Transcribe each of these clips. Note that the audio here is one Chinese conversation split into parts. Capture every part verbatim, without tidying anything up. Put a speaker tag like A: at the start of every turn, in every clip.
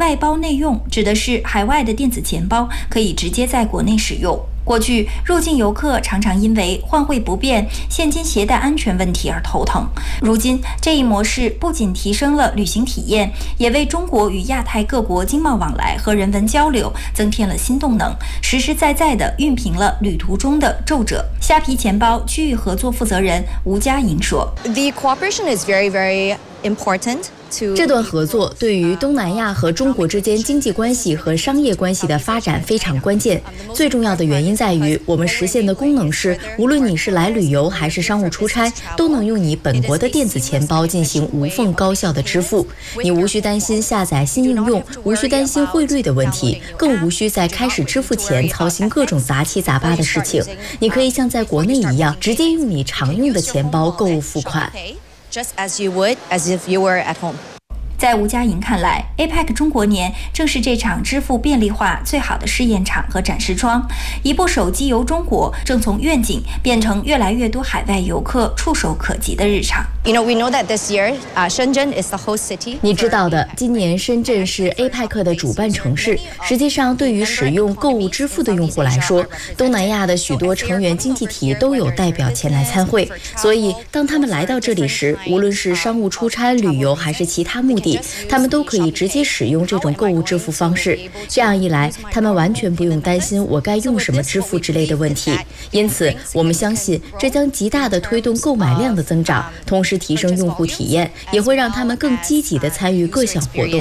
A: 外包内用指的是海外的电子钱包可以直接在国内使用。过去入境游客常常因为换汇不便、现金携带安全问题而头疼。如今这一模式不仅提升了旅行体验，也为中国与亚太各国经贸往来和人文交流增添了新动能，实实在在地熨平了旅途中的皱褶。虾皮钱包区域合作负责人吴佳莹说
B: ：“The cooperation is very, very important。”
C: 这段合作对于东南亚和中国之间经济关系和商业关系的发展非常关键。最重要的原因在于，我们实现的功能是，无论你是来旅游还是商务出差，都能用你本国的电子钱包进行无缝高效的支付。你无需担心下载新应用，无需担心汇率的问题，更无需在开始支付前操心各种杂七杂八的事情。你可以像在国内一样，直接用你常用的钱包购物付款。
B: Just as you would, as if you were at home.
A: 在吴佳莹看来 ，A P E C 中国年正是这场支付便利化最好的试验场和展示窗。一部手机游中国正从愿景变成越来越多海外游客触手可及的日常。
B: You know, we know that this year, uh, Shenzhen is the host city.
C: 你知道的，今年深圳是 A P E C 的主办城市。实际上，对于使用购物支付的用户来说，东南亚的许多成员经济体都有代表前来参会。所以，当他们来到这里时，无论是商务出差、旅游还是其他目的，他们都可以直接使用这种购物支付方式。这样一来，他们完全不用担心我该用什么支付之类的问题。因此，我们相信这将极大地推动购买量的增长，同时提升用户体验，也会让他们更积极地参与各项活动。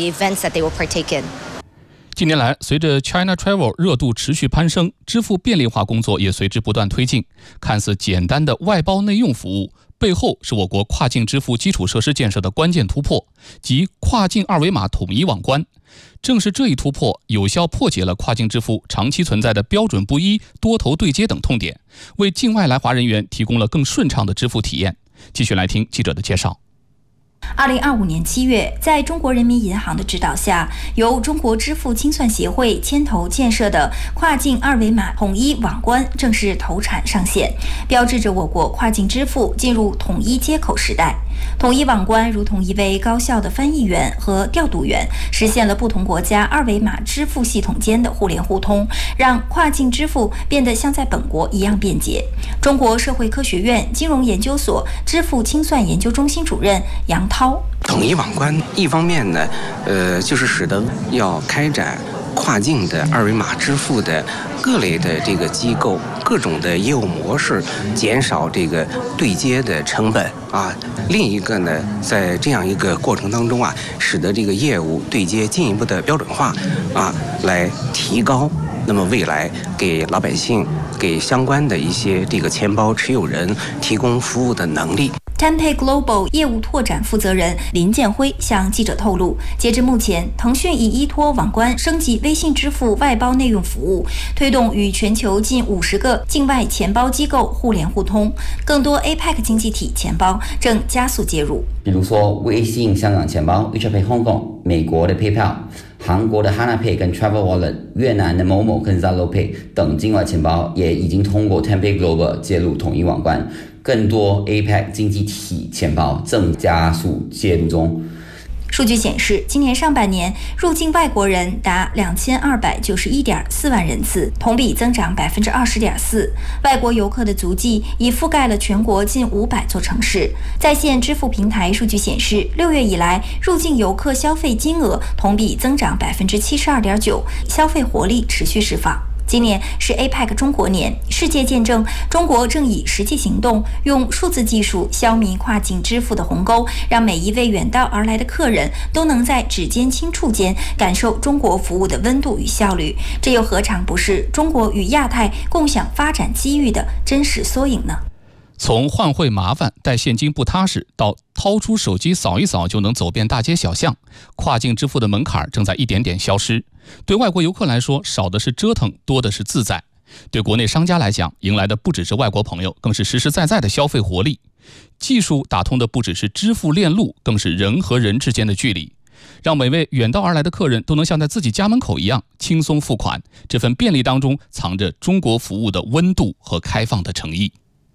D: 近年来，随着 China Travel 热度持续攀升，支付便利化工作也随之不断推进。看似简单的外包内用服务，背后是我国跨境支付基础设施建设的关键突破，即跨境二维码统一网关。正是这一突破，有效破解了跨境支付长期存在的标准不一、多头对接等痛点，为境外来华人员提供了更顺畅的支付体验。继续来听记者的介绍。
A: 二零二五年七月，在中国人民银行的指导下，由中国支付清算协会牵头建设的跨境二维码统一网关正式投产上线，标志着我国跨境支付进入统一接口时代。统一网关如同一位高效的翻译员和调度员，实现了不同国家二维码支付系统间的互联互通，让跨境支付变得像在本国一样便捷。中国社会科学院金融研究所支付清算研究中心主任杨涛，
E: 统一网关一方面呢，呃，就是使得要开展跨境的二维码支付的各类的这个机构各种的业务模式，减少这个对接的成本啊。另一个呢，在这样一个过程当中啊，使得这个业务对接进一步的标准化啊，来提高那么未来给老百姓、给相关的一些这个钱包持有人提供服务的能力。
A: Tenpay Global 业务拓展负责人林建辉向记者透露，截至目前，腾讯已依托网关升级微信支付外包内用服务，推动与全球近五十个境外钱包机构互联互通，更多 A P E C 经济体钱包正加速接入。
F: 比如说微信香港钱包 WeChat Pay Hong Kong、美国的 PayPal、韩国的 Hana Pay 跟 Travel Wallet、越南的某某跟 Zalo Pay 等境外钱包也已经通过 Tenpay Global 接入统一网关，更多 A P E C 经济体钱包正加速介入中。
A: 数据显示，今年上半年入境外国人达两千二百九十一点四万人次，同比增长百分之二十点四。外国游客的足迹已覆盖了全国近五百座城市。在线支付平台数据显示，六月以来入境游客消费金额同比增长百分之七十二点九，消费活力持续释放。今年是 A P E C 中国年，世界见证中国正以实际行动，用数字技术消弭跨境支付的鸿沟，让每一位远道而来的客人都能在指尖轻触间感受中国服务的温度与效率。这又何尝不是中国与亚太共享发展机遇的真实缩影呢？
D: 从换汇麻烦、带现金不踏实，到掏出手机扫一扫就能走遍大街小巷，跨境支付的门槛正在一点点消失。对外国游客来说，少的是折腾，多的是自在；对国内商家来讲，迎来的不只是外国朋友，更是实实在在的消费活力。技术打通的不只是支付链路，更是人和人之间的距离，让每位远道而来的客人都能像在自己家门口一样轻松付款。这份便利当中藏着中国服务的温度和开放的诚意。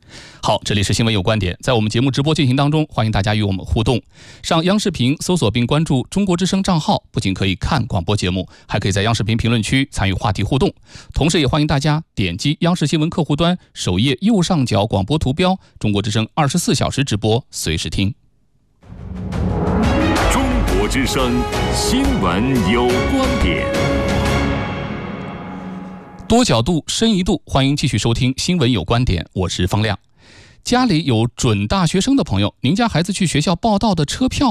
D: 好，这里是新闻有观点，在我们节目直播进行当中，欢迎大家与我们互动。上央视频搜索并关注中国之声账号，不仅可以看广播节目，还可以在央视频评论区参与话题互动。同时也欢迎大家点击央视新闻客户端首页右上角广播图标，中国之声二十四小时直播，随时听。
G: 中国之声新闻有观点。
D: 多角度、深一度，欢迎继续收听新闻有观点，我是方亮。家里有准大学生的朋友，您家孩子去学校报到的车票